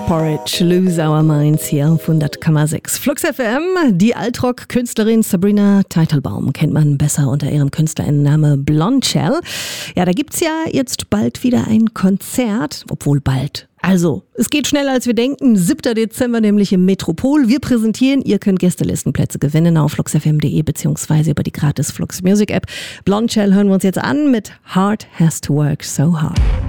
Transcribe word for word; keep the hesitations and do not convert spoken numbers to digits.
Porridge, Lose Our Minds hier auf hundert Komma sechs. Flux F M, die Altrock-Künstlerin Sabrina Teitelbaum kennt man besser unter ihrem Künstlerinnenname Blondshell. Ja, da gibt's ja jetzt bald wieder ein Konzert, obwohl bald. Also, es geht schneller als wir denken. siebter Dezember nämlich im Metropol. Wir präsentieren, ihr könnt Gästelistenplätze gewinnen auf flux f m punkt de beziehungsweise über die gratis Flux Music App. Blondshell hören wir uns jetzt an mit Heart Has to Work So Hard.